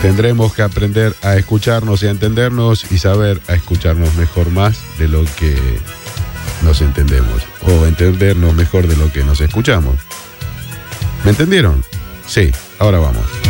Tendremos que aprender a escucharnos y a entendernos y saber a escucharnos mejor más de lo que nos entendemos. O entendernos mejor de lo que nos escuchamos. ¿Me entendieron? Sí, ahora vamos.